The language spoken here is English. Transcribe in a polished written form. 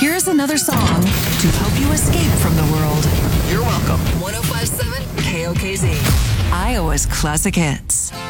Here's another song to help you escape from the world. You're welcome. 1057 KOKZ, Iowa's classic hits.